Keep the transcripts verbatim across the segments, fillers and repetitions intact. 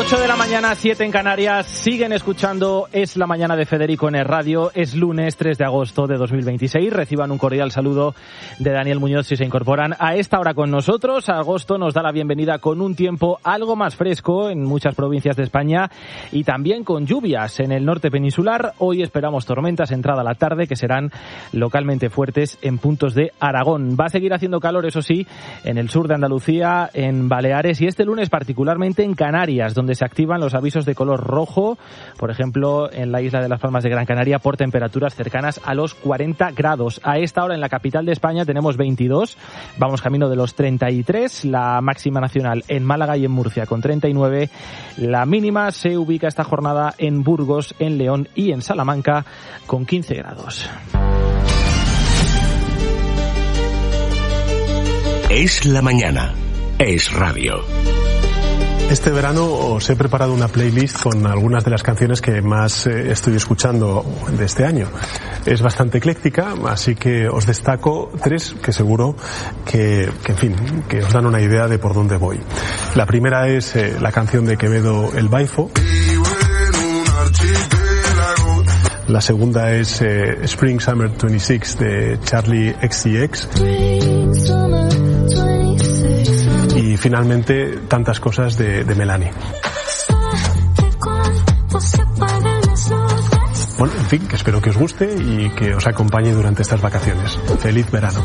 ocho de la mañana, siete en Canarias, siguen escuchando Es la Mañana de Federico en el Radio. Es lunes tres de agosto de dos mil veintiséis. Reciban un cordial saludo de Daniel Muñoz si se incorporan a esta hora con nosotros. Agosto nos da la bienvenida con un tiempo algo más fresco en muchas provincias de España y también con lluvias en el norte peninsular. Hoy esperamos tormentas entrada la tarde que serán localmente fuertes en puntos de Aragón. Va a seguir haciendo calor, eso sí, en el sur de Andalucía, en Baleares y este lunes particularmente en Canarias, donde se activan los avisos de color rojo, por ejemplo, en la isla de Las Palmas de Gran Canaria, por temperaturas cercanas a los cuarenta grados. A esta hora en la capital de España tenemos veintidós, vamos camino de los treinta y tres, la máxima nacional en Málaga y en Murcia con treinta y nueve, la mínima se ubica esta jornada en Burgos, en León y en Salamanca con quince grados. Es la mañana, es radio. Este verano os he preparado una playlist con algunas de las canciones que más eh, estoy escuchando de este año. Es bastante ecléctica, así que os destaco tres que seguro que, que en fin, que os dan una idea de por dónde voy. La primera es eh, la canción de Quevedo, El Baifo. La segunda es eh, Spring Summer veintiséis de Charlie X C X. Y finalmente, Tantas cosas de, de Melanie. Bueno, en fin, que espero que os guste y que os acompañe durante estas vacaciones. ¡Feliz verano!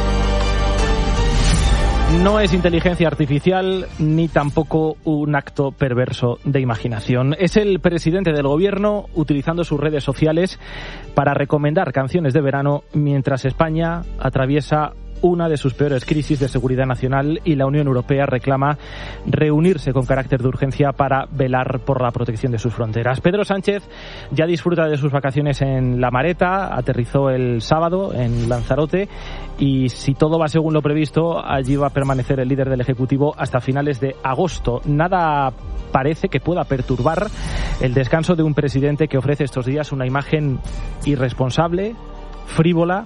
No es inteligencia artificial ni tampoco un acto perverso de imaginación. Es el presidente del gobierno utilizando sus redes sociales para recomendar canciones de verano mientras España atraviesa una de sus peores crisis de seguridad nacional y la Unión Europea reclama reunirse con carácter de urgencia para velar por la protección de sus fronteras. Pedro Sánchez ya disfruta de sus vacaciones en La Mareta, aterrizó el sábado en Lanzarote y si todo va según lo previsto, allí va a permanecer el líder del Ejecutivo hasta finales de agosto. Nada parece que pueda perturbar el descanso de un presidente que ofrece estos días una imagen irresponsable, frívola,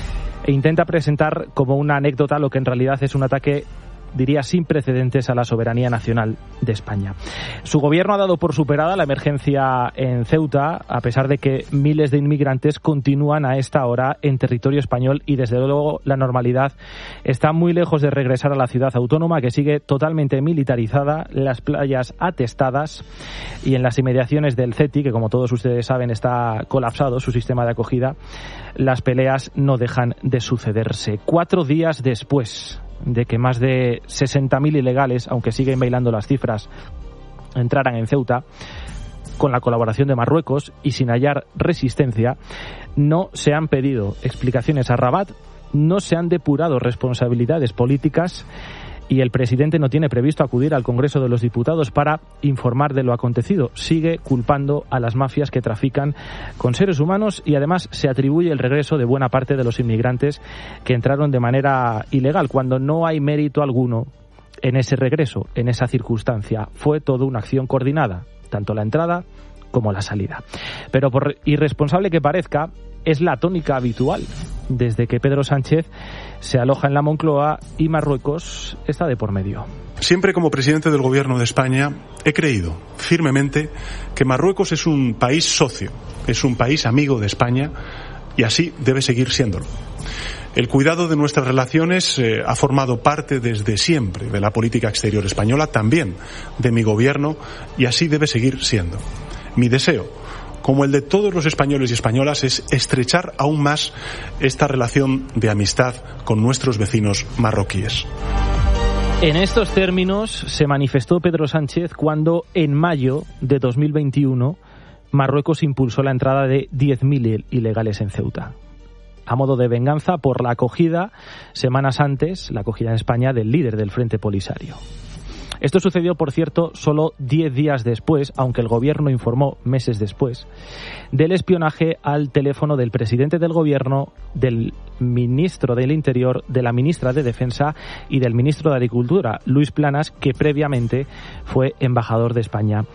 e intenta presentar como una anécdota lo que en realidad es un ataque, diría, sin precedentes a la soberanía nacional de España. Su gobierno ha dado por superada la emergencia en Ceuta, a pesar de que miles de inmigrantes continúan a esta hora en territorio español y desde luego la normalidad está muy lejos de regresar a la ciudad autónoma, que sigue totalmente militarizada, las playas atestadas y en las inmediaciones del CETI, que como todos ustedes saben está colapsado su sistema de acogida, las peleas no dejan de sucederse. Cuatro días después de que más de sesenta mil ilegales, aunque siguen bailando las cifras, entraran en Ceuta, con la colaboración de Marruecos y sin hallar resistencia, no se han pedido explicaciones a Rabat, no se han depurado responsabilidades políticas y el presidente no tiene previsto acudir al Congreso de los Diputados para informar de lo acontecido. Sigue culpando a las mafias que trafican con seres humanos y además se atribuye el regreso de buena parte de los inmigrantes que entraron de manera ilegal, cuando no hay mérito alguno en ese regreso, en esa circunstancia. Fue toda una acción coordinada, tanto la entrada como la salida. Pero por irresponsable que parezca, es la tónica habitual desde que Pedro Sánchez se aloja en la Moncloa y Marruecos está de por medio. Siempre como presidente del Gobierno de España he creído firmemente que Marruecos es un país socio, es un país amigo de España y así debe seguir siéndolo. El cuidado de nuestras relaciones eh, ha formado parte desde siempre de la política exterior española, también de mi gobierno, y así debe seguir siendo. Mi deseo, como el de todos los españoles y españolas, es estrechar aún más esta relación de amistad con nuestros vecinos marroquíes. En estos términos se manifestó Pedro Sánchez cuando, en mayo de dos mil veintiuno, Marruecos impulsó la entrada de diez mil ilegales en Ceuta, a modo de venganza por la acogida, semanas antes, la acogida en España del líder del Frente Polisario. Esto sucedió, por cierto, solo diez días después, aunque el gobierno informó meses después, del espionaje al teléfono del presidente del gobierno, del ministro del Interior, de la ministra de Defensa y del ministro de Agricultura, Luis Planas, que previamente fue embajador de España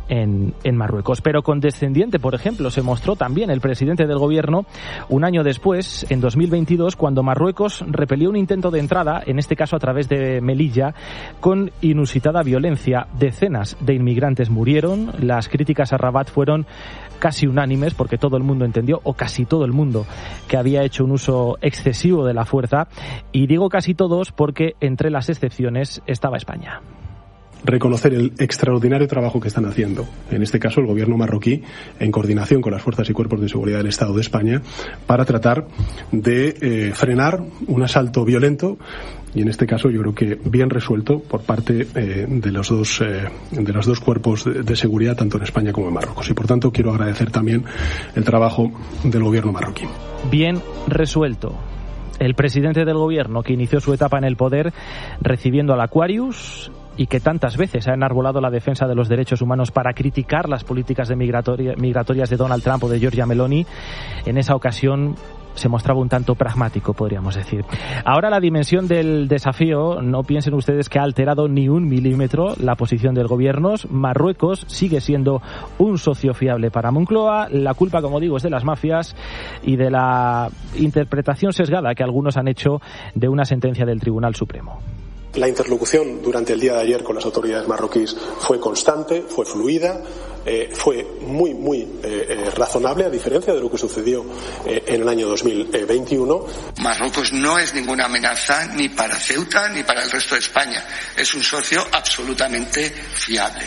en, en Marruecos. Pero condescendiente, por ejemplo, se mostró también el presidente del gobierno un año después, en dos mil veintidós, cuando Marruecos repelió un intento de entrada, en este caso a través de Melilla, con inusitada violencia. Decenas de inmigrantes murieron, las críticas a Rabat fueron casi unánimes, porque todo el mundo entendió, o casi todo el mundo, que había hecho un uso excesivo de la fuerza, y digo casi todos porque entre las excepciones estaba España. Reconocer el extraordinario trabajo que están haciendo, en este caso el gobierno marroquí, en coordinación con las fuerzas y cuerpos de seguridad del Estado de España, para tratar de eh, frenar un asalto violento, y en este caso yo creo que bien resuelto por parte eh, de los dos eh, de los dos cuerpos de, de seguridad, tanto en España como en Marruecos. Y por tanto quiero agradecer también el trabajo del gobierno marroquí. Bien resuelto. El presidente del gobierno, que inició su etapa en el poder recibiendo al Aquarius y que tantas veces ha enarbolado la defensa de los derechos humanos para criticar las políticas de migratoria, migratorias de Donald Trump o de Giorgia Meloni, en esa ocasión se mostraba un tanto pragmático, podríamos decir. Ahora la dimensión del desafío, no piensen ustedes que ha alterado ni un milímetro la posición del gobierno. Marruecos sigue siendo un socio fiable para Moncloa. La culpa, como digo, es de las mafias y de la interpretación sesgada que algunos han hecho de una sentencia del Tribunal Supremo. La interlocución durante el día de ayer con las autoridades marroquíes fue constante, fue fluida, eh, fue muy, muy eh, eh, razonable, a diferencia de lo que sucedió eh, en el año dos mil veintiuno. Marruecos no es ninguna amenaza ni para Ceuta ni para el resto de España. Es un socio absolutamente fiable.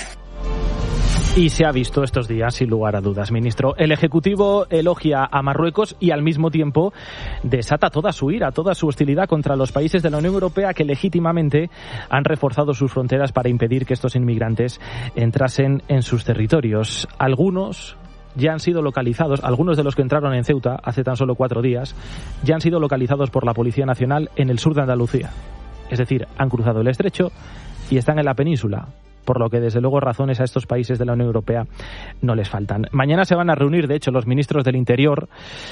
Y se ha visto estos días, sin lugar a dudas, ministro. El Ejecutivo elogia a Marruecos y al mismo tiempo desata toda su ira, toda su hostilidad contra los países de la Unión Europea que legítimamente han reforzado sus fronteras para impedir que estos inmigrantes entrasen en sus territorios. Algunos ya han sido localizados, algunos de los que entraron en Ceuta hace tan solo cuatro días, ya han sido localizados por la Policía Nacional en el sur de Andalucía. Es decir, han cruzado el estrecho y están en la península, por lo que desde luego razones a estos países de la Unión Europea no les faltan. Mañana se van a reunir, de hecho, los ministros del Interior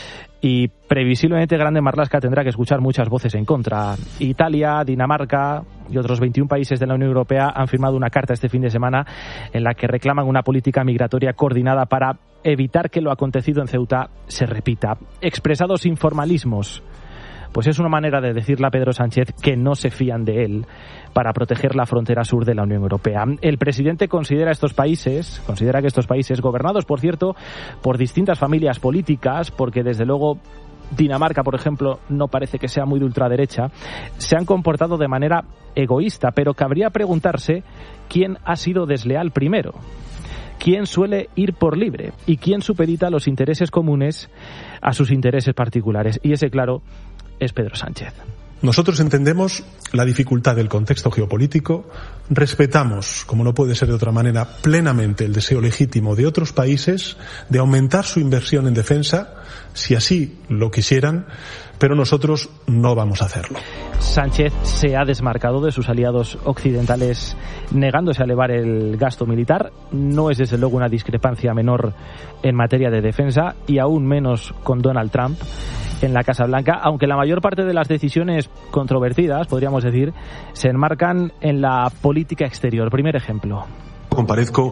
y previsiblemente Grande Marlaska tendrá que escuchar muchas voces en contra. Italia, Dinamarca y otros veintiún países de la Unión Europea han firmado una carta este fin de semana en la que reclaman una política migratoria coordinada para evitar que lo acontecido en Ceuta se repita. Expresados sin formalismos, pues es una manera de decirle a Pedro Sánchez que no se fían de él para proteger la frontera sur de la Unión Europea. El presidente considera estos países, considera que estos países, gobernados, por cierto, por distintas familias políticas, porque desde luego Dinamarca, por ejemplo, no parece que sea muy de ultraderecha, se han comportado de manera egoísta, pero cabría preguntarse quién ha sido desleal primero. ¿Quién suele ir por libre? ¿Y quién supedita los intereses comunes a sus intereses particulares? Y ese, claro, es Pedro Sánchez. Nosotros entendemos la dificultad del contexto geopolítico, respetamos, como no puede ser de otra manera, plenamente el deseo legítimo de otros países de aumentar su inversión en defensa, si así lo quisieran, pero nosotros no vamos a hacerlo. Sánchez se ha desmarcado de sus aliados occidentales negándose a elevar el gasto militar. No es desde luego una discrepancia menor en materia de defensa y aún menos con Donald Trump en la Casa Blanca, aunque la mayor parte de las decisiones controvertidas, podríamos decir, se enmarcan en la política exterior. Primer ejemplo. Comparezco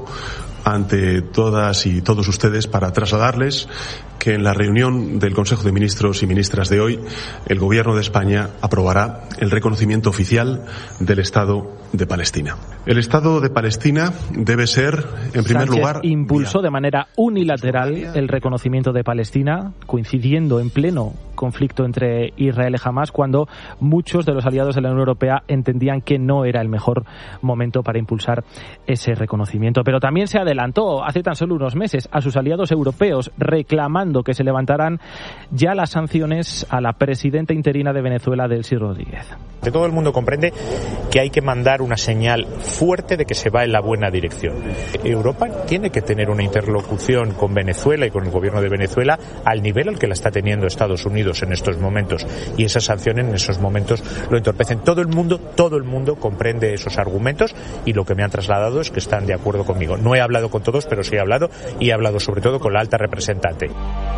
ante todas y todos ustedes para trasladarles que en la reunión del Consejo de Ministros y Ministras de hoy, el Gobierno de España aprobará el reconocimiento oficial del Estado de Palestina. El Estado de Palestina debe ser, en primer Sánchez lugar... impulsó de manera unilateral el reconocimiento de Palestina, coincidiendo en pleno conflicto entre Israel y Hamás, cuando muchos de los aliados de la Unión Europea entendían que no era el mejor momento para impulsar ese reconocimiento. Pero también se adelantó hace tan solo unos meses a sus aliados europeos reclamando que se levantaran ya las sanciones a la presidenta interina de Venezuela, Delcy Rodríguez. Todo el mundo comprende que hay que mandar una señal fuerte de que se va en la buena dirección. Europa tiene que tener una interlocución con Venezuela y con el gobierno de Venezuela al nivel al que la está teniendo Estados Unidos en estos momentos, y esas sanciones en esos momentos lo entorpecen. Todo el mundo, todo el mundo comprende esos argumentos y lo que me han trasladado es que están de acuerdo conmigo. No he hablado con todos, pero sí he hablado y he hablado sobre todo con la alta representante.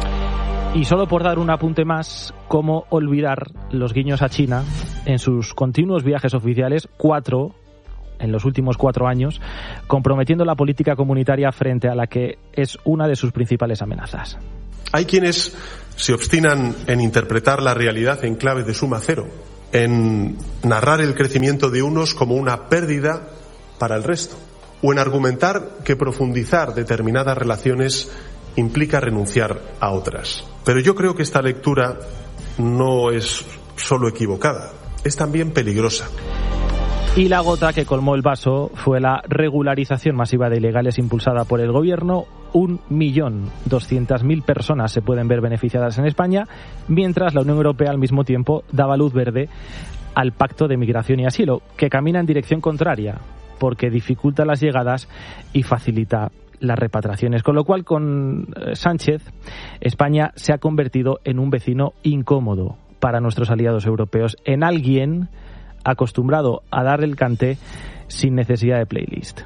Y solo por dar un apunte más, ¿cómo olvidar los guiños a China en sus continuos viajes oficiales? Cuatro en los últimos cuatro años, comprometiendo la política comunitaria frente a la que es una de sus principales amenazas. Hay quienes se obstinan en interpretar la realidad en clave de suma cero, en narrar el crecimiento de unos como una pérdida para el resto, o en argumentar que profundizar determinadas relaciones implica renunciar a otras. Pero yo creo que esta lectura no es solo equivocada, es también peligrosa. Y la gota que colmó el vaso fue la regularización masiva de ilegales impulsada por el gobierno. Un millón doscientas mil personas se pueden ver beneficiadas en España, mientras la Unión Europea al mismo tiempo daba luz verde al Pacto de Migración y Asilo, que camina en dirección contraria, porque dificulta las llegadas y facilita las repatriaciones. Con lo cual, con Sánchez, España se ha convertido en un vecino incómodo para nuestros aliados europeos, en alguien acostumbrado a dar el cante sin necesidad de playlist.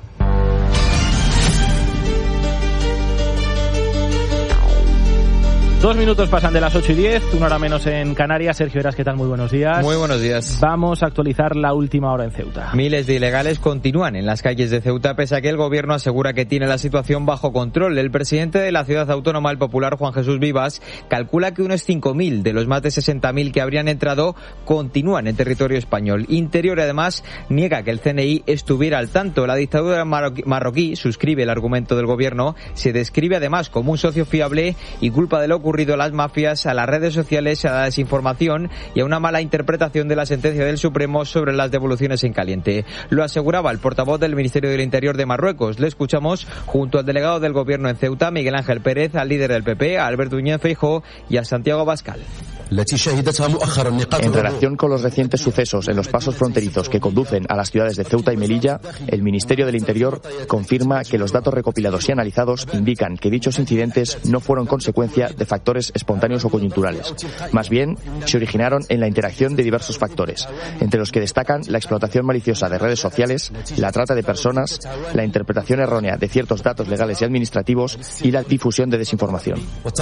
Dos minutos pasan de las ocho y diez, una hora menos en Canarias. Sergio Heras, ¿qué tal? Muy buenos días. Muy buenos días. Vamos a actualizar la última hora en Ceuta. Miles de ilegales continúan en las calles de Ceuta, pese a que el gobierno asegura que tiene la situación bajo control. El presidente de la ciudad autónoma, el popular Juan Jesús Vivas, calcula que unos cinco mil de los más de sesenta mil que habrían entrado continúan en territorio español. Interior, además, niega que el C N I estuviera al tanto. La dictadura marroquí suscribe el argumento del gobierno, se describe además como un socio fiable y culpa de lo ocurrido a las mafias, a las redes sociales, a la desinformación y a una mala interpretación de la sentencia del Supremo sobre las devoluciones en caliente. Lo aseguraba el portavoz del Ministerio del Interior de Marruecos. Le escuchamos junto al delegado del gobierno en Ceuta, Miguel Ángel Pérez, al líder del P P, a Alberto Núñez Feijóo y a Santiago Abascal. En relación con los recientes sucesos en los pasos fronterizos que conducen a las ciudades de Ceuta y Melilla, el Ministerio del Interior confirma que los datos recopilados y analizados indican que dichos incidentes no fueron consecuencia de factores espontáneos o coyunturales. Más bien, se originaron en la interacción de diversos factores, entre los que destacan la explotación maliciosa de redes sociales, la trata de personas, la interpretación errónea de ciertos datos legales y administrativos y la difusión de desinformación.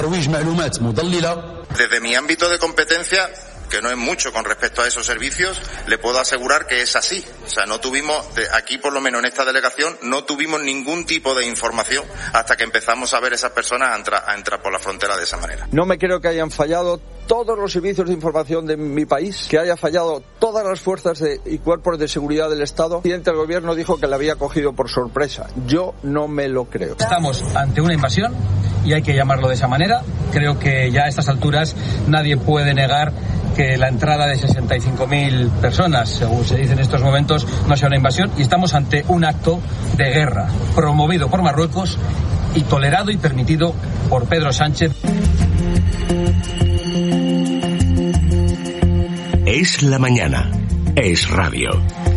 Desde mi ámbito de competencia, que no es mucho con respecto a esos servicios, le puedo asegurar que es así. O sea, no tuvimos, aquí por lo menos en esta delegación, no tuvimos ningún tipo de información hasta que empezamos a ver esas personas a entrar, a entrar por la frontera de esa manera. No me creo que hayan fallado todos los servicios de información de mi país, que haya fallado todas las fuerzas de, y cuerpos de seguridad del Estado. El presidente del gobierno dijo que la había cogido por sorpresa. Yo no me lo creo. Estamos ante una invasión y hay que llamarlo de esa manera. Creo que ya a estas alturas nadie puede negar que la entrada de sesenta y cinco mil personas, según se dice en estos momentos, no sea una invasión, y estamos ante un acto de guerra promovido por Marruecos y tolerado y permitido por Pedro Sánchez. Es la mañana. Es radio.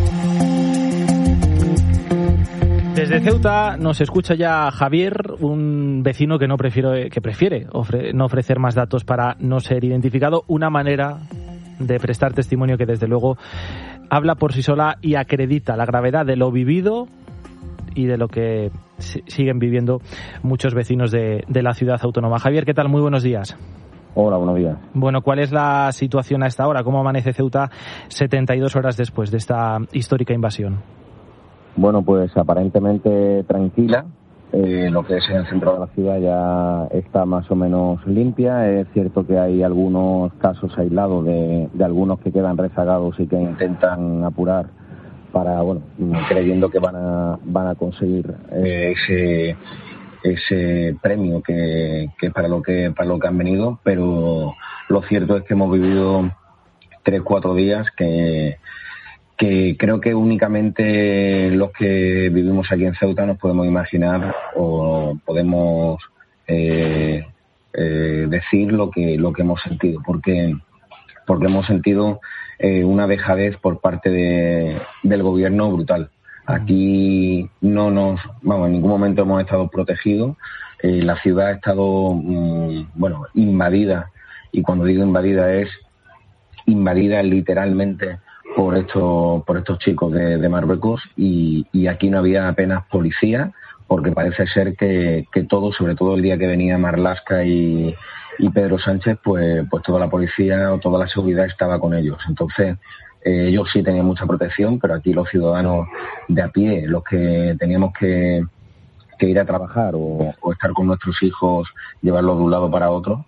Desde Ceuta nos escucha ya Javier, un vecino que no prefiere, que prefiere ofre, no ofrecer más datos para no ser identificado, una manera de prestar testimonio que desde luego habla por sí sola y acredita la gravedad de lo vivido y de lo que siguen viviendo muchos vecinos de, de la ciudad autónoma. Javier, ¿qué tal? Muy buenos días. Hola, buenos días. Bueno, ¿cuál es la situación a esta hora? ¿Cómo amanece Ceuta setenta y dos horas después de esta histórica invasión? Bueno, pues aparentemente tranquila. Eh, lo que es en el centro de la ciudad ya está más o menos limpia. Es cierto que hay algunos casos aislados de, de algunos que quedan rezagados y que intentan apurar para, bueno, creyendo que van a van a conseguir eh, ese ese premio que, que para lo que para lo que han venido. Pero lo cierto es que hemos vivido tres cuatro días que que creo que únicamente los que vivimos aquí en Ceuta nos podemos imaginar o podemos eh, eh, decir lo que lo que hemos sentido, porque porque hemos sentido eh, una dejadez por parte de, del gobierno brutal. Aquí no nos, vamos, en ningún momento hemos estado protegidos. Eh, la ciudad ha estado, mmm, bueno, invadida, y cuando digo invadida es invadida literalmente por estos por estos chicos de, de Marruecos, y, y aquí no había apenas policía, porque parece ser que, que todo, sobre todo el día que venía Marlaska y, y Pedro Sánchez, pues pues toda la policía o toda la seguridad estaba con ellos. Entonces Eh, ellos sí tenían mucha protección, pero aquí los ciudadanos de a pie, los que teníamos que, que ir a trabajar o, o estar con nuestros hijos, llevarlos de un lado para otro,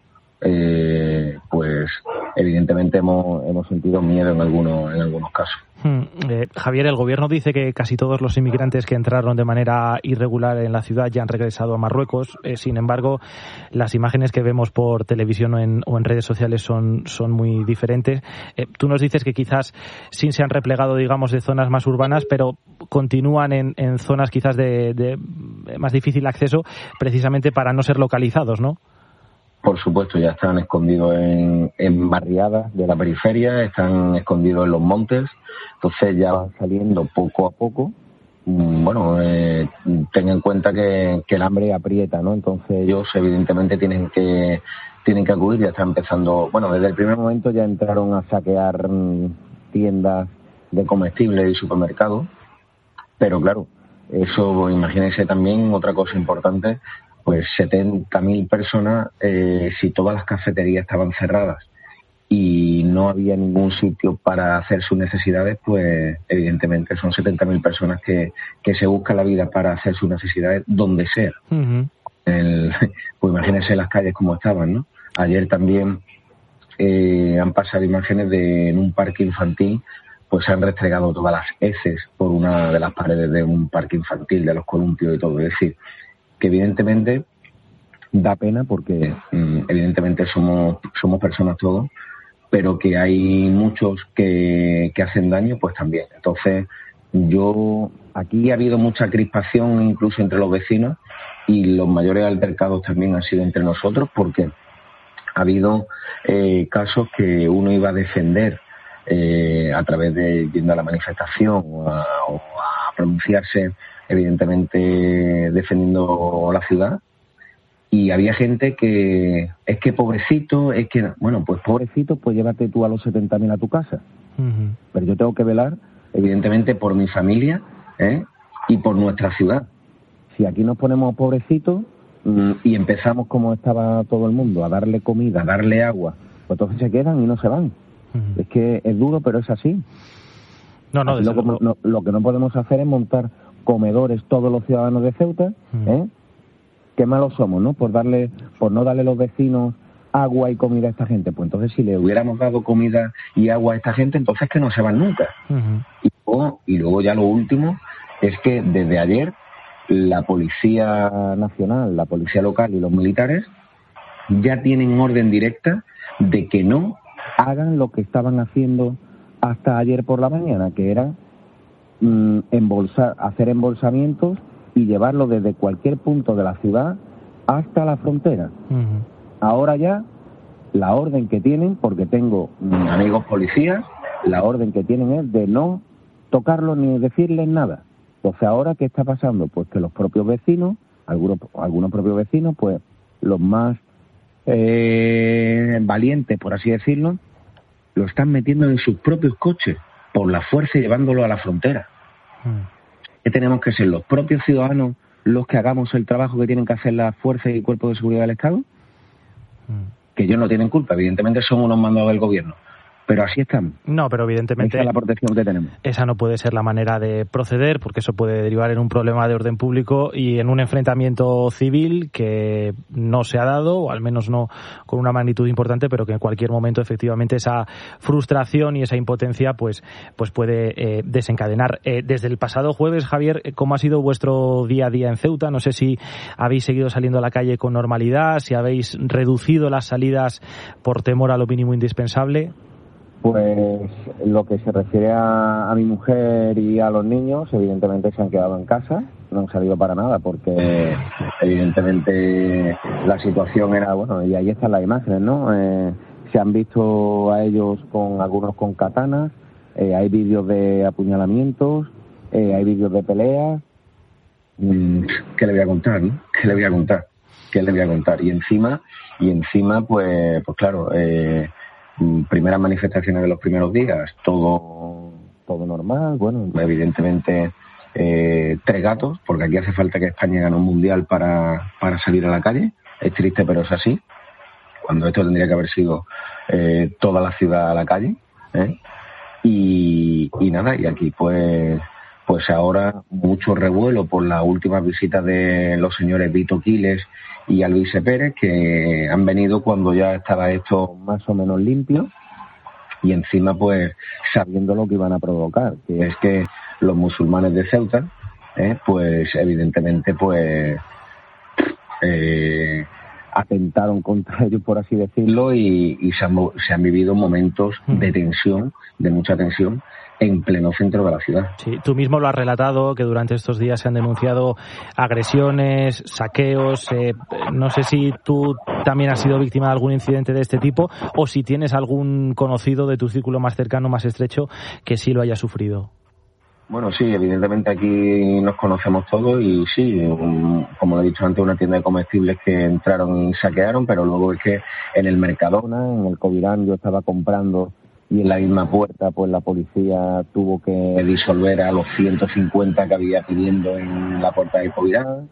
eh, pues evidentemente hemos, hemos sentido miedo en algunos, en algunos casos. Hmm. Eh, Javier, el gobierno dice que casi todos los inmigrantes que entraron de manera irregular en la ciudad ya han regresado a Marruecos. Eh, sin embargo, las imágenes que vemos por televisión o en, o en redes sociales son, son muy diferentes. Eh, tú nos dices que quizás sí se han replegado, digamos, de zonas más urbanas, pero continúan en, en zonas quizás de, de más difícil acceso, precisamente para no ser localizados, ¿no? Por supuesto, ya están escondidos en, en barriadas de la periferia, están escondidos en los montes, entonces ya van saliendo poco a poco. Bueno, eh, ten en cuenta que, que el hambre aprieta, ¿no? Entonces ellos evidentemente tienen que tienen que acudir, ya están empezando, bueno, desde el primer momento ya entraron a saquear tiendas de comestibles y supermercados, pero claro, eso, imagínense también otra cosa importante, pues setenta mil personas, eh, si todas las cafeterías estaban cerradas y no había ningún sitio para hacer sus necesidades, pues evidentemente son setenta mil personas que, que se buscan la vida para hacer sus necesidades donde sea. Uh-huh. El, pues imagínense las calles como estaban, ¿no? Ayer también eh, han pasado imágenes de en un parque infantil, pues se han restregado todas las heces por una de las paredes de un parque infantil, de los columpios y todo. Es decir, que evidentemente da pena porque mm, evidentemente somos somos personas todos, pero que hay muchos que, que hacen daño, pues también. Entonces, yo aquí ha habido mucha crispación incluso entre los vecinos y los mayores altercados también han sido entre nosotros porque ha habido eh, casos que uno iba a defender eh, a través de yendo a la manifestación o a, o a pronunciarse evidentemente defendiendo la ciudad, y había gente que es que pobrecito, es que bueno, pues pobrecito, pues llévate tú a los setenta mil a tu casa. Uh-huh. Pero yo tengo que velar evidentemente por mi familia, ¿eh? Y por nuestra ciudad. Si aquí nos ponemos pobrecitos mmm, y empezamos como estaba todo el mundo, a darle comida, a darle agua, pues entonces se quedan y no se van. Uh-huh. Es que es duro, pero es así. No, no, lo, que, no, lo que no podemos hacer es montar comedores todos los ciudadanos de Ceuta, ¿eh? Qué malos somos, ¿no? Por darle, por no darle a los vecinos agua y comida a esta gente. Pues entonces si le hubiéramos dado comida y agua a esta gente, entonces que no se van nunca. Uh-huh. Y luego, y luego ya lo último es que desde ayer la Policía Nacional, la Policía Local y los militares ya tienen orden directa de que no hagan lo que estaban haciendo hasta ayer por la mañana, que era embolsar, hacer embolsamientos y llevarlo desde cualquier punto de la ciudad hasta la frontera. Uh-huh. Ahora ya la orden que tienen, porque tengo amigos policías, la orden que tienen es de no tocarlos ni decirles nada. Entonces ahora ¿qué está pasando? Pues que los propios vecinos, algunos, algunos propios vecinos, pues los más eh, valientes, por así decirlo, lo están metiendo en sus propios coches por la fuerza y llevándolo a la frontera. Hmm. Que tenemos que ser los propios ciudadanos los que hagamos el trabajo que tienen que hacer las fuerzas y cuerpos de seguridad del Estado, hmm. que ellos no tienen culpa, evidentemente son unos mandados del gobierno. Pero así están. No, pero evidentemente esa es la protección que tenemos. Esa no puede ser la manera de proceder, porque eso puede derivar en un problema de orden público y en un enfrentamiento civil que no se ha dado, o al menos no con una magnitud importante, pero que en cualquier momento efectivamente esa frustración y esa impotencia pues pues puede eh, desencadenar. Eh, desde el pasado jueves, Javier, ¿cómo ha sido vuestro día a día en Ceuta? No sé si habéis seguido saliendo a la calle con normalidad, si habéis reducido las salidas por temor a lo mínimo indispensable. Pues lo que se refiere a, a mi mujer y a los niños, evidentemente se han quedado en casa, no han salido para nada porque evidentemente la situación era, bueno, y ahí están las imágenes, ¿no? Eh, se han visto a ellos con algunos con katanas, eh, hay vídeos de apuñalamientos, eh, hay vídeos de peleas. Mm, ¿Qué le voy a contar, no? ¿Qué le voy a contar? ¿Qué le voy a contar? Y encima, y encima, pues, pues claro, eh, primeras manifestaciones de los primeros días, todo todo normal, bueno, evidentemente eh, tres gatos, porque aquí hace falta que España gane un mundial para, para salir a la calle, es triste pero es así, cuando esto tendría que haber sido eh, toda la ciudad a la calle, ¿eh? y, y nada, y aquí pues pues ahora mucho revuelo por las últimas visitas de los señores Vito Quiles y Alvise Pérez, que han venido cuando ya estaba esto más o menos limpio, y encima pues sabiendo lo que iban a provocar, que es que los musulmanes de Ceuta, eh, pues evidentemente pues eh, atentaron contra ellos, por así decirlo, y, y se, han, se han vivido momentos de tensión, de mucha tensión, en pleno centro de la ciudad. Sí, tú mismo lo has relatado, que durante estos días se han denunciado agresiones, saqueos. Eh, no sé si tú también has sido víctima de algún incidente de este tipo o si tienes algún conocido de tu círculo más cercano, más estrecho, que sí lo haya sufrido. Bueno, sí, evidentemente aquí nos conocemos todos y sí, un, como he dicho antes, una tienda de comestibles que entraron y saquearon, pero luego es que en el Mercadona, en el Covirán, yo estaba comprando y en la misma puerta pues la policía tuvo que disolver a los ciento cincuenta que había pidiendo en la puerta de Covirán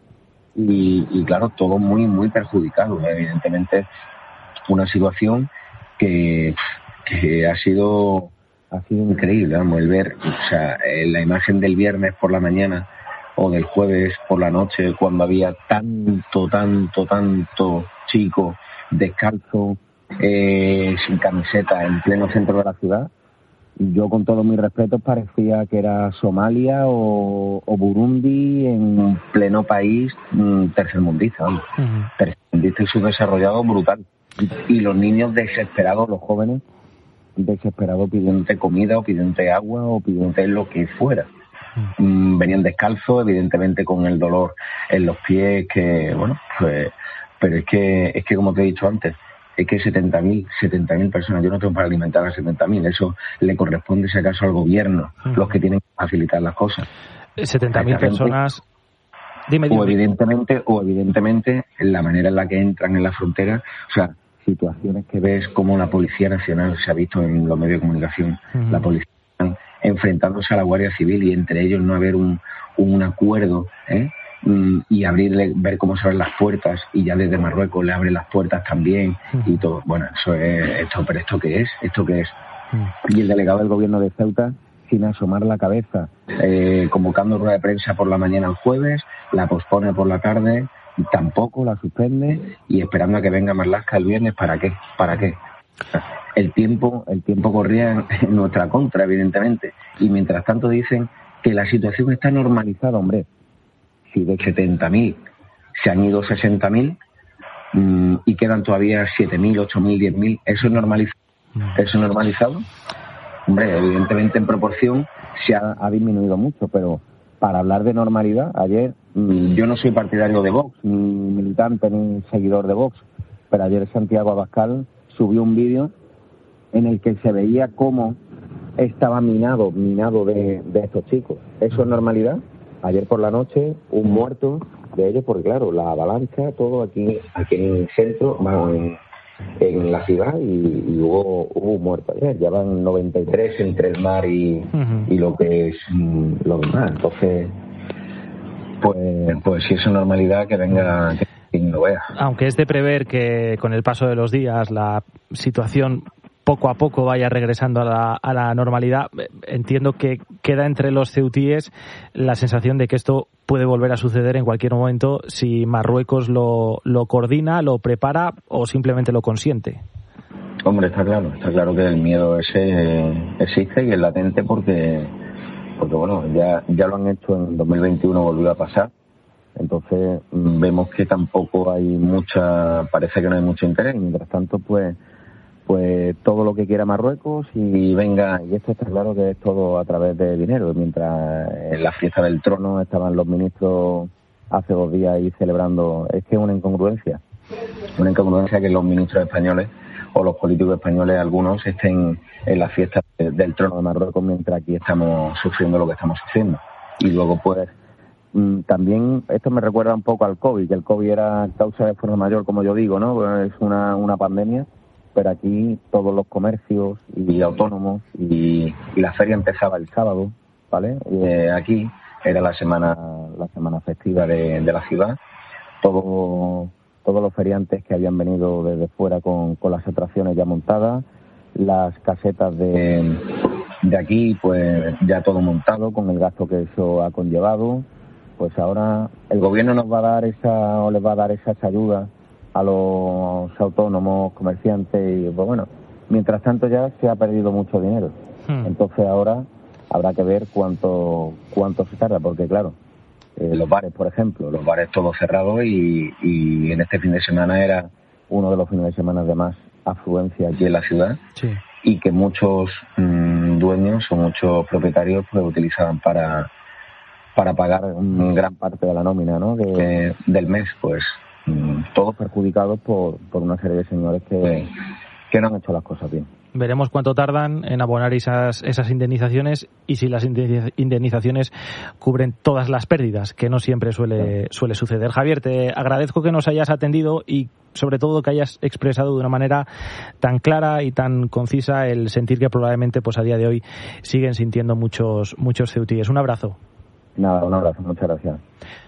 y, y claro, todo muy muy perjudicado. Evidentemente una situación que, que ha sido ha sido increíble, vamos, el ver, o sea, la imagen del viernes por la mañana o del jueves por la noche, cuando había tanto, tanto, tanto chico descalzo, eh, sin camiseta, en pleno centro de la ciudad. Yo, con todos mis respetos, parecía que era Somalia o, o Burundi en pleno país mmm, tercermundista, ¿no? Uh-huh. Tercermundista y subdesarrollado brutal. Y, y los niños desesperados, los jóvenes desesperados pidiéndote comida o pidiéndote agua o pidiéndote lo que fuera. Uh-huh. Mm, venían descalzos, evidentemente con el dolor en los pies, que bueno, pues, pero es que, es que como te he dicho antes, es que setenta mil personas, yo no tengo para alimentar a setenta mil, eso le corresponde si acaso al gobierno, uh-huh. los que tienen que facilitar las cosas. setenta mil personas, dime, dime. O evidentemente, o evidentemente la manera en la que entran en la frontera, o sea, situaciones que ves como la Policía Nacional, se ha visto en los medios de comunicación, uh-huh. la policía enfrentándose a la Guardia Civil y entre ellos no haber un, un acuerdo, ¿eh? y abrirle, ver cómo se abren las puertas y ya desde Marruecos le abren las puertas también y todo. Bueno, eso es esto, pero ¿esto qué es? ¿Esto qué es? Y el delegado del gobierno de Ceuta, sin asomar la cabeza, eh, convocando rueda de prensa por la mañana el jueves, la pospone por la tarde, tampoco la suspende y esperando a que venga Marlaska el viernes. ¿Para qué? ¿Para qué? El tiempo, el tiempo corría en, en nuestra contra, evidentemente, y mientras tanto dicen que la situación está normalizada. Hombre, si de setenta mil se han ido sesenta mil mmm, y quedan todavía siete mil, ocho mil, diez mil, ¿eso es normalizado? ¿Eso es normalizado? Hombre, evidentemente en proporción se ha, ha disminuido mucho, pero para hablar de normalidad, ayer, mmm, yo no soy partidario de Vox, ni militante ni seguidor de Vox, pero ayer Santiago Abascal subió un vídeo en el que se veía cómo estaba minado, minado de, de estos chicos. ¿Eso es normalidad? Ayer por la noche, un muerto de ellos, porque claro, la avalancha, todo aquí aquí en el centro, bueno, en, en la ciudad, y, y hubo, hubo un muerto ayer. Ya van noventa y tres entre el mar y, uh-huh. y lo que es mm, lo demás. Entonces, pues, pues si es una normalidad, que venga, que quien lo vea. Aunque es de prever que con el paso de los días la situación poco a poco vaya regresando a la, a la normalidad, entiendo que queda entre los ceutíes la sensación de que esto puede volver a suceder en cualquier momento si Marruecos lo, lo coordina, lo prepara o simplemente lo consiente. Hombre, está claro, está claro que el miedo ese existe y es latente porque, porque bueno, ya, ya lo han hecho en dos mil veintiuno, volvió a pasar. Entonces vemos que tampoco hay mucha, parece que no hay mucho interés, y mientras tanto pues pues todo lo que quiera Marruecos y venga, y esto está claro que es todo a través de dinero. Mientras en la fiesta del trono estaban los ministros hace dos días ahí celebrando, es que es una incongruencia, una incongruencia que los ministros españoles o los políticos españoles, algunos, estén en la fiesta del trono de Marruecos mientras aquí estamos sufriendo lo que estamos sufriendo. Y luego pues también esto me recuerda un poco al COVID, que el COVID era causa de fuerza mayor, como yo digo, ¿no? Es una, una pandemia. Pero aquí todos los comercios y autónomos y, y la feria empezaba el sábado, ¿vale? Eh, aquí era la semana la semana festiva de, de la ciudad. Todo, todos los feriantes que habían venido desde fuera con, con las atracciones ya montadas, las casetas de, de aquí, pues ya todo montado con el gasto que eso ha conllevado. Pues ahora el gobierno nos va a dar esa o les va a dar esas ayudas a los autónomos, comerciantes y pues bueno, mientras tanto ya se ha perdido mucho dinero. Hmm. Entonces ahora habrá que ver cuánto cuánto se tarda, porque claro, eh, los bares, por ejemplo, los bares todos cerrados y, y en este fin de semana era uno de los fines de semana de más afluencia aquí en la ciudad. Sí. Y que muchos mmm, dueños o muchos propietarios pues utilizaban para para pagar una gran parte de la nómina, ¿no? de, del mes, pues mmm, todos perjudicados por, por una serie de señores que, que no han hecho las cosas bien. Veremos cuánto tardan en abonar esas, esas indemnizaciones y si las indemnizaciones cubren todas las pérdidas, que no siempre suele, suele suceder. Javier, te agradezco que nos hayas atendido y sobre todo que hayas expresado de una manera tan clara y tan concisa el sentir que probablemente pues a día de hoy siguen sintiendo muchos, muchos ceutíes. Un abrazo. Nada, un abrazo. Muchas gracias.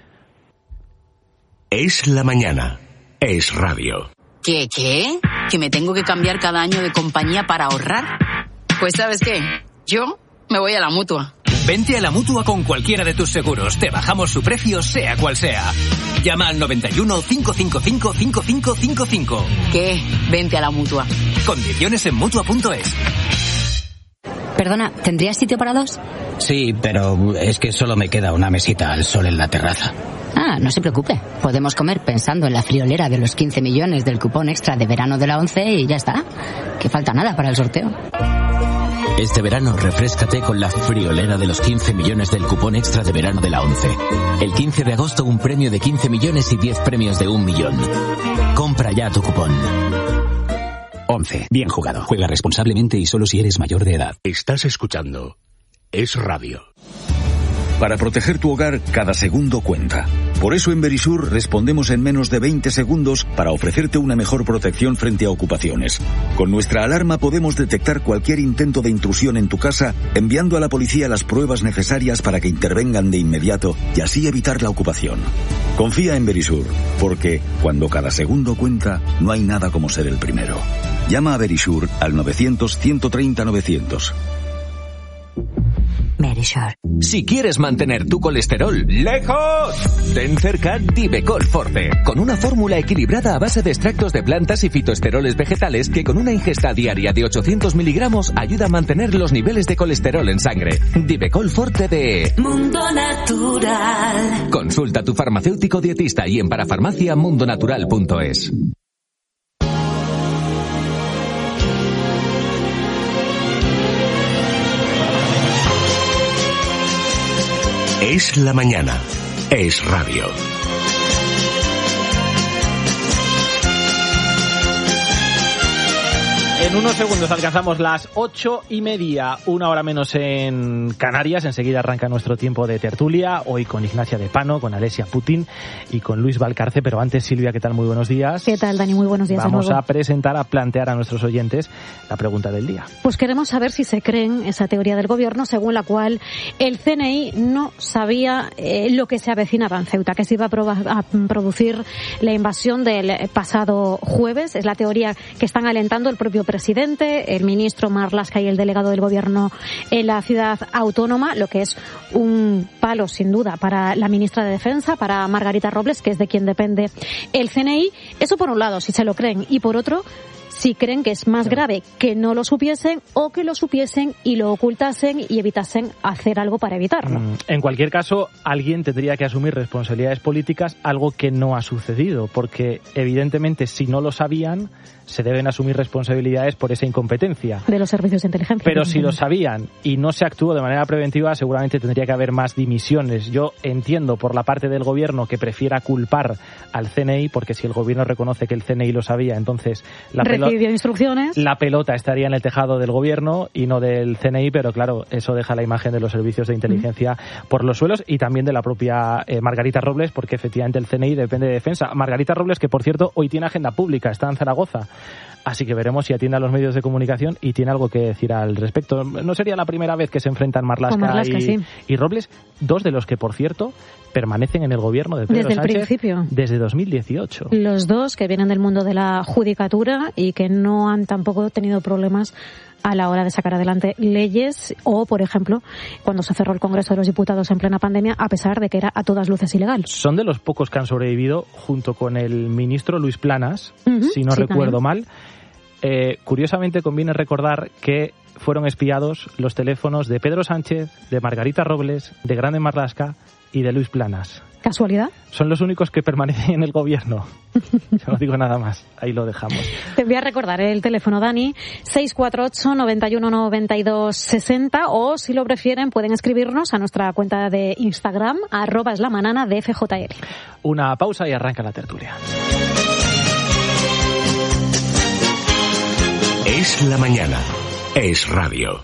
Es la mañana. Es radio. ¿Qué, qué? ¿Que me tengo que cambiar cada año de compañía para ahorrar? Pues ¿sabes qué? Yo me voy a la Mutua. Vente a la Mutua con cualquiera de tus seguros. Te bajamos su precio, sea cual sea. Llama al noventa y uno, cinco cinco cinco, cinco cinco cinco cinco. ¿Qué? Vente a la Mutua. Condiciones en Mutua punto es. Perdona, ¿tendrías sitio para dos? Sí, pero es que solo me queda una mesita al sol en la terraza. Ah, no se preocupe. Podemos comer pensando en la friolera de los quince millones del cupón extra de verano de la ONCE y ya está. Que falta nada para el sorteo. Este verano refréscate con la friolera de los quince millones del cupón extra de verano de la ONCE. El quince de agosto un premio de quince millones y diez premios de un millón. Compra ya tu cupón. ONCE. Bien jugado. Juega responsablemente y solo si eres mayor de edad. Estás escuchando Es Radio. Para proteger tu hogar, cada segundo cuenta. Por eso en Verisur respondemos en menos de veinte segundos para ofrecerte una mejor protección frente a ocupaciones. Con nuestra alarma podemos detectar cualquier intento de intrusión en tu casa, enviando a la policía las pruebas necesarias para que intervengan de inmediato y así evitar la ocupación. Confía en Verisur, porque cuando cada segundo cuenta, no hay nada como ser el primero. Llama a Verisur al novecientos, ciento treinta, novecientos. Verisur. Si quieres mantener tu colesterol lejos, ten cerca Divecol Forte, con una fórmula equilibrada a base de extractos de plantas y fitoesteroles vegetales que con una ingesta diaria de ochocientos miligramos ayuda a mantener los niveles de colesterol en sangre. Divecol Forte de Mundo Natural. Consulta a tu farmacéutico dietista y en parafarmacia mundo natural punto es. Es la mañana. Es radio. En unos segundos alcanzamos las ocho y media, una hora menos en Canarias. Enseguida arranca nuestro tiempo de tertulia, hoy con Ignacia de Pano, con Alesia Putin y con Luis Valcarce. Pero antes, Silvia, ¿qué tal? Muy buenos días. ¿Qué tal, Dani? Muy buenos días. Vamos a presentar, a plantear a nuestros oyentes la pregunta del día. Pues queremos saber si se creen esa teoría del gobierno según la cual el C N I no sabía eh, lo que se avecinaba en Ceuta, que se iba a, proba- a producir la invasión del pasado jueves. Es la teoría que están alentando el propio presidente presidente, el ministro Marlaska y el delegado del gobierno en la ciudad autónoma, lo que es un palo sin duda para la ministra de Defensa, para Margarita Robles, que es de quien depende el C N I. Eso por un lado, si se lo creen, y por otro, si creen que es más grave que no lo supiesen o que lo supiesen y lo ocultasen y evitasen hacer algo para evitarlo. En cualquier caso, alguien tendría que asumir responsabilidades políticas, algo que no ha sucedido, porque evidentemente si no lo sabían, se deben asumir responsabilidades por esa incompetencia. De los servicios de inteligencia. Pero si lo sabían y no se actuó de manera preventiva, seguramente tendría que haber más dimisiones. Yo entiendo por la parte del gobierno que prefiera culpar al C N I, porque si el gobierno reconoce que el C N I lo sabía, entonces la, pelo- instrucciones. la pelota estaría en el tejado del gobierno y no del C N I, pero claro, eso deja la imagen de los servicios de inteligencia mm. por los suelos y también de la propia eh, Margarita Robles, porque efectivamente el C N I depende de defensa. Margarita Robles, que por cierto hoy tiene agenda pública, está en Zaragoza. Así que veremos si atiende a los medios de comunicación y tiene algo que decir al respecto. No sería la primera vez que se enfrentan Marlaska, Marlaska y, sí. y Robles, dos de los que, por cierto, permanecen en el gobierno de Pedro desde Sánchez el principio. Desde dos mil dieciocho. Los dos que vienen del mundo de la judicatura y que no han tampoco tenido problemas a la hora de sacar adelante leyes o, por ejemplo, cuando se cerró el Congreso de los Diputados en plena pandemia, a pesar de que era a todas luces ilegal. Son de los pocos que han sobrevivido, junto con el ministro Luis Planas, uh-huh, si no sí, recuerdo también. mal. Eh, curiosamente, conviene recordar que fueron espiados los teléfonos de Pedro Sánchez, de Margarita Robles, de Grande Marlaska y de Luis Planas. ¿Casualidad? Son los únicos que permanecen en el gobierno. No digo nada más, ahí lo dejamos. Te voy a recordar el teléfono, Dani, seis cuatro ocho, nueve uno, nueve dos, seis cero, o si lo prefieren pueden escribirnos a nuestra cuenta de Instagram, arroba es la manana de F J L. Una pausa y arranca la tertulia. Es la mañana. Es radio.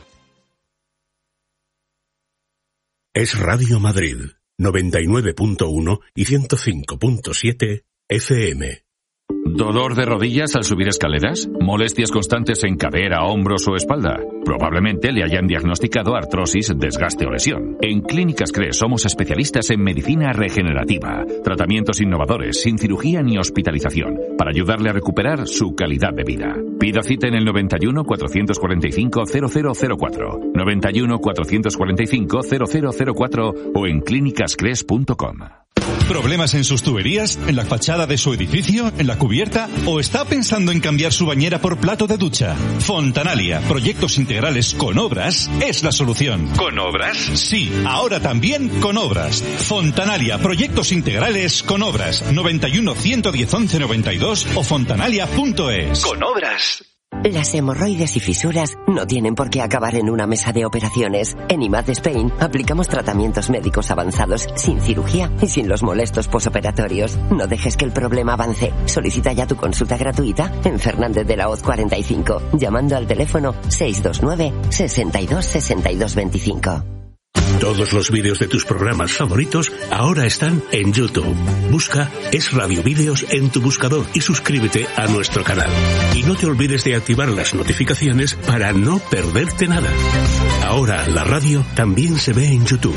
Es Radio Madrid, noventa y nueve punto uno y ciento cinco punto siete F M. ¿Dolor de rodillas al subir escaleras? ¿Molestias constantes en cadera, hombros o espalda? Probablemente le hayan diagnosticado artrosis, desgaste o lesión. En Clínicas CRES somos especialistas en medicina regenerativa, tratamientos innovadores, sin cirugía ni hospitalización, para ayudarle a recuperar su calidad de vida. Pida cita en el noventa y uno, cuatrocientos cuarenta y cinco, cero cero cero cuatro, noventa y uno, cuatrocientos cuarenta y cinco, cero cero cero cuatro o en clínicas cres punto com. ¿Problemas en sus tuberías? ¿En la fachada de su edificio? ¿En la cubierta? ¿O está pensando en cambiar su bañera por plato de ducha? Fontanalia, proyectos integrales con obras, es la solución. ¿Con obras? Sí, ahora también con obras. Fontanalia, proyectos integrales con obras. noventa y uno, ciento diez, once noventa y dos o fontanalia punto es. Con obras. Las hemorroides y fisuras no tienen por qué acabar en una mesa de operaciones. En I M A D Spain aplicamos tratamientos médicos avanzados sin cirugía y sin los molestos posoperatorios. No dejes que el problema avance. Solicita ya tu consulta gratuita en Fernández de la Hoz cuarenta y cinco, llamando al teléfono seis dos nueve, sesenta y dos, sesenta y dos veinticinco. Todos los vídeos de tus programas favoritos ahora están en YouTube. Busca Es Radio Vídeos en tu buscador y suscríbete a nuestro canal. Y no te olvides de activar las notificaciones para no perderte nada. Ahora la radio también se ve en YouTube.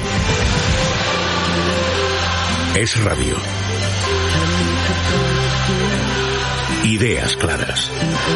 Es Radio. Ideas claras.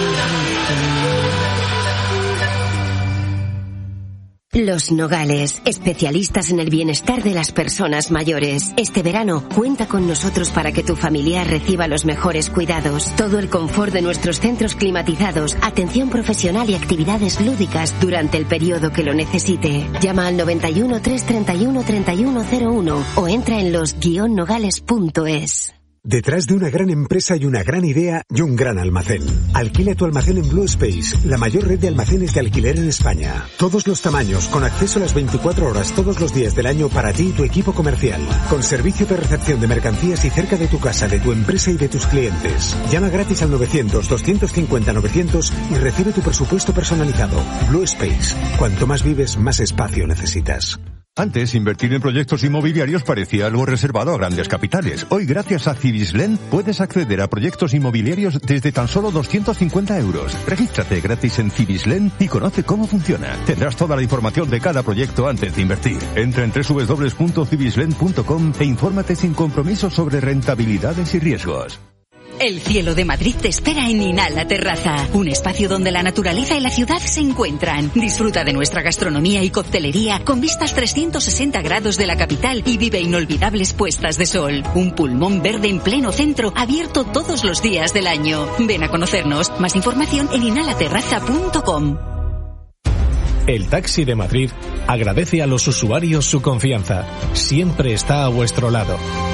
Los Nogales, especialistas en el bienestar de las personas mayores. Este verano, cuenta con nosotros para que tu familiar reciba los mejores cuidados. Todo el confort de nuestros centros climatizados, atención profesional y actividades lúdicas durante el periodo que lo necesite. Llama al noventa y uno, trescientos treinta y uno, treinta y uno cero uno o entra en los guion nogales punto es. Detrás de una gran empresa hay una gran idea y un gran almacén. Alquila tu almacén en Blue Space, la mayor red de almacenes de alquiler en España. Todos los tamaños, con acceso a las veinticuatro horas todos los días del año para ti y tu equipo comercial. Con servicio de recepción de mercancías y cerca de tu casa, de tu empresa y de tus clientes. Llama gratis al novecientos, doscientos cincuenta, novecientos y recibe tu presupuesto personalizado. Blue Space. Cuanto más vives, más espacio necesitas. Antes, invertir en proyectos inmobiliarios parecía algo reservado a grandes capitales. Hoy, gracias a Cibislen, puedes acceder a proyectos inmobiliarios desde tan solo doscientos cincuenta euros. Regístrate gratis en Cibislen y conoce cómo funciona. Tendrás toda la información de cada proyecto antes de invertir. Entra en doble u doble u doble u punto cibislen punto com e infórmate sin compromiso sobre rentabilidades y riesgos. El cielo de Madrid te espera en Inhala Terraza, un espacio donde la naturaleza y la ciudad se encuentran. Disfruta de nuestra gastronomía y coctelería con vistas trescientos sesenta grados de la capital y vive inolvidables puestas de sol. Un pulmón verde en pleno centro, abierto todos los días del año. Ven a conocernos. Más información en inhala terraza punto com. El Taxi de Madrid agradece a los usuarios su confianza. Siempre está a vuestro lado.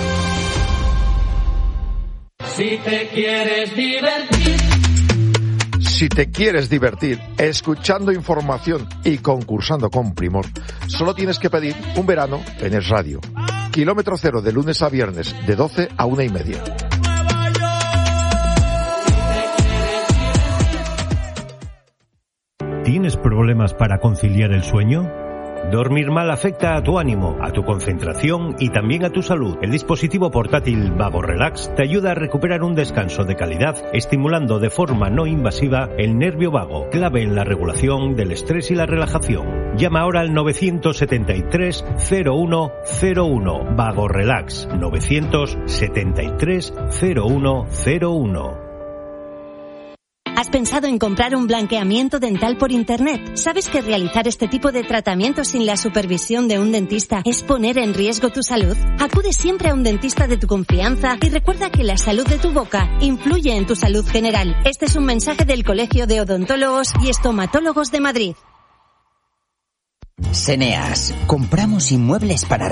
Si te quieres divertir. Si te quieres divertir escuchando información y concursando con primor, solo tienes que pedir un verano en Es Radio. Kilómetro cero de lunes a viernes, de doce a una y media. ¿Tienes problemas para conciliar el sueño? Dormir mal afecta a tu ánimo, a tu concentración y también a tu salud. El dispositivo portátil Vago Relax te ayuda a recuperar un descanso de calidad, estimulando de forma no invasiva el nervio vago, clave en la regulación del estrés y la relajación. Llama ahora al novecientos setenta y tres, cero uno cero uno. Vago Relax, novecientos setenta y tres, cero uno cero uno. ¿Has pensado en comprar un blanqueamiento dental por internet? ¿Sabes que realizar este tipo de tratamientos sin la supervisión de un dentista es poner en riesgo tu salud? Acude siempre a un dentista de tu confianza y recuerda que la salud de tu boca influye en tu salud general. Este es un mensaje del Colegio de Odontólogos y Estomatólogos de Madrid. Seneas. Compramos inmuebles para